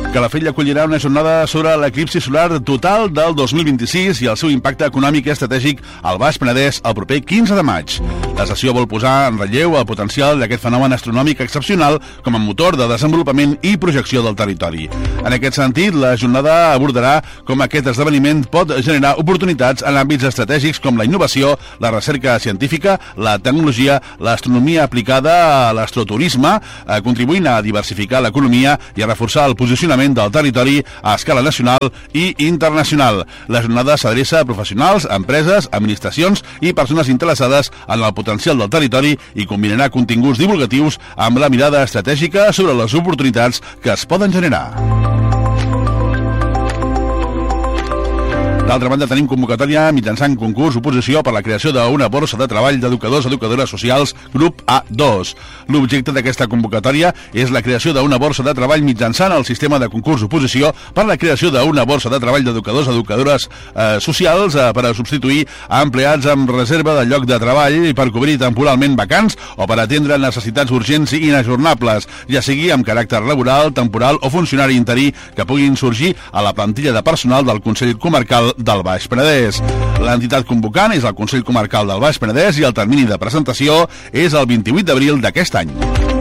Calafell acollirà una jornada sobre l'eclipsi solar total del 2026 i el seu impacte econòmic i estratègic al Baix Penedès el proper 15 de maig. La sessió vol posar en relleu el potencial d'aquest fenomen astronòmic excepcional com a motor de desenvolupament i projecció del territori. En aquest sentit, la jornada abordarà com aquest esdeveniment pot generar oportunitats en àmbits estratègics com la innovació, la recerca científica, la tecnologia, l'astronomia aplicada a l'astroturisme, contribuint a diversificar l'economia i a reforçar el posicionament del territori a escala nacional i internacional. La jornada s'adreça a professionals, empreses, administracions i persones interessades en el potencial del territori i combinarà continguts divulgatius amb la mirada estratègica sobre les oportunitats que es poden generar. D'altra banda, tenim convocatòria mitjançant concurs oposició per la creació d'una borsa de treball d'educadors i educadores socials grup A2. L'objecte d'aquesta convocatòria és la creació d'una borsa de treball mitjançant el sistema de concurs oposició per la creació d'una borsa de treball d'educadors i educadores socials per a substituir a empleats amb reserva de lloc de treball i per cobrir temporalment vacants o per atendre necessitats urgents i inajornables, ja sigui amb caràcter laboral, temporal o funcionari interí que puguin sorgir a la plantilla de personal del Consell Comarcal del Baix Penedès. L'entitat convocant és el Consell Comarcal del Baix Penedès i el termini de presentació és el 28 d'abril d'aquest any.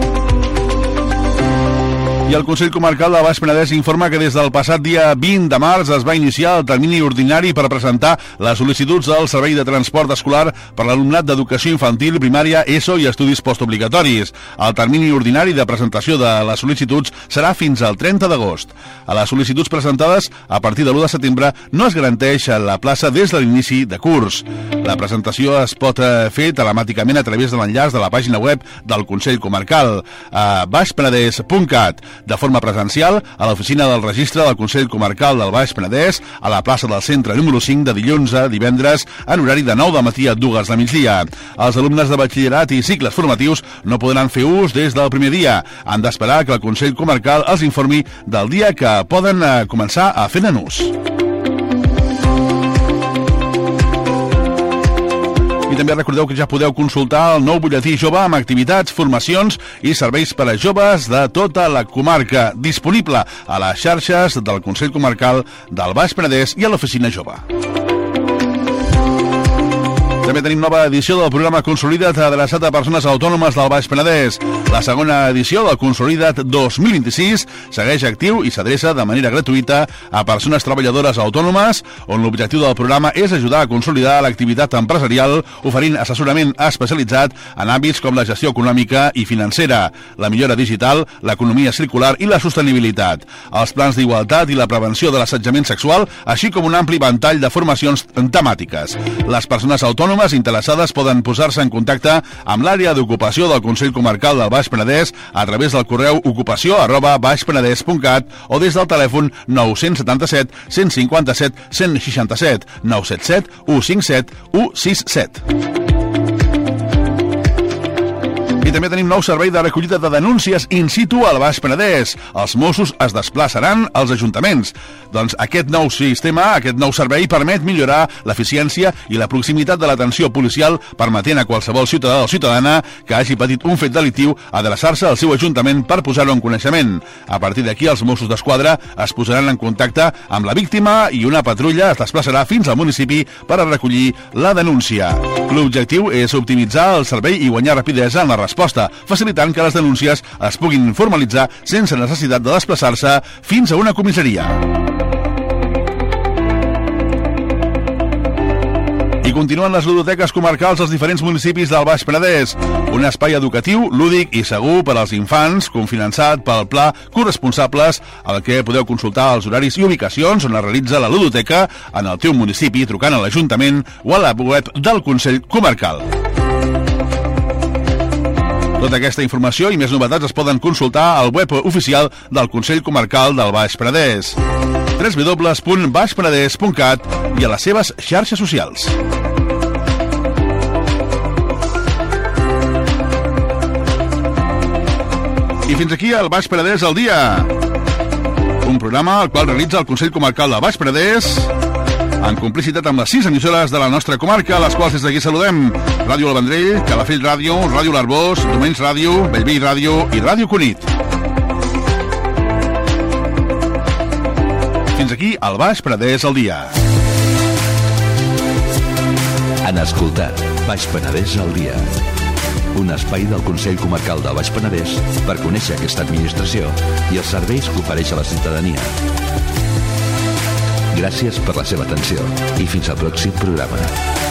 I el Consell Comarcal del Baix Penedès informa que des del passat dia 20 de març es va iniciar el termini ordinari per presentar les sol·licituds del Servei de Transport Escolar per l'alumnat d'Educació Infantil, Primària, ESO i Estudis Postobligatoris. El termini ordinari de presentació de les sol·licituds serà fins al 30 d'agost. A les sol·licituds presentades a partir de l'1 de setembre no es garanteix la plaça des de l'inici de curs. La presentació es pot fer telemàticament a través de l'enllaç de la pàgina web del Consell Comarcal a baixpenedès.cat. De forma presencial, a l'oficina del registre del Consell Comarcal del Baix Penedès, a la plaça del centre número 5 de dilluns a divendres, en horari de 9 del matí a 2 de migdia. Els alumnes de batxillerat i cicles formatius no podran fer ús des del primer dia. Han d'esperar que el Consell Comarcal els informi del dia que poden començar a fer-ne ús. I també recordeu que ja podeu consultar el nou butlletí jove amb activitats, formacions i serveis per a joves de tota la comarca, disponible a les xarxes del Consell Comarcal del Baix Penedès i a l'Oficina Jove. També tenim nova edició del programa Consolida't adreçat a persones autònomes del Baix Penedès. La segona edició del Consolida't 2026 segueix actiu i s'adreça de manera gratuïta a persones treballadores autònomes, on l'objectiu del programa és ajudar a consolidar l'activitat empresarial, oferint assessorament especialitzat en àmbits com la gestió econòmica i financera, la millora digital, l'economia circular i la sostenibilitat, els plans d'igualtat i la prevenció de l'assetjament sexual, així com un ampli ventall de formacions temàtiques. Les persones autònomes interessades poden posar-se en contacte amb l'àrea d'ocupació del Consell Comarcal del Baix Penedès a través del correu ocupació@baixpenedès.cat o des del telèfon 977 157 167 977 157 167. I també tenim nou servei de recollida de denúncies in situ al Baix Penedès. Els Mossos es desplaçaran als ajuntaments. Doncs aquest nou sistema, aquest nou servei, permet millorar l'eficiència i la proximitat de l'atenció policial, permetent a qualsevol ciutadà o ciutadana que hagi patit un fet delictiu adreçar-se al seu ajuntament per posar-ho en coneixement. A partir d'aquí, els Mossos d'Esquadra es posaran en contacte amb la víctima i una patrulla es desplaçarà fins al municipi per a recollir la denúncia. L'objectiu és optimitzar el servei i guanyar rapidesa en la resposta, facilitant que les denúncies es puguin formalitzar sense necessitat de desplaçar-se fins a una comissaria. I continuen les ludoteques comarcals als diferents municipis del Baix Penedès. Un espai educatiu, lúdic i segur per als infants, cofinançat pel Pla Corresponsables, al que podeu consultar els horaris i ubicacions on es realitza la ludoteca en el teu municipi, trucant a l'Ajuntament o a la web del Consell Comarcal. Tota aquesta informació i més novetats es poden consultar al web oficial del Consell Comarcal del Baix Penedès, www.baixpenedès.cat i a les seves xarxes socials. I fins aquí el Baix Penedès al dia. Un programa al qual realitza el Consell Comarcal del Baix Penedès en complicitat amb les 6 emissores de la nostra comarca, les quals des d'aquí saludem: Ràdio El Vendrell, Calafell Ràdio, Ràdio l'Arbós, Domenys Ràdio, Bellvei Ràdio i Ràdio Cunit. Fins aquí el Baix Penedès al dia. Han escoltat Baix Penedès al dia, un espai del Consell Comarcal del Baix Penedès per conèixer aquesta administració i els serveis que ofereix a la ciutadania. Gràcies per la seva atenció i fins al pròxim programa.